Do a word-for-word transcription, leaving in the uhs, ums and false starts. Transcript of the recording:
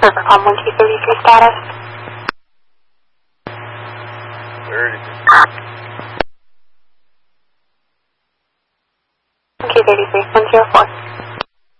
Servercom one two three three status. thirty-three. one two three three one zero four.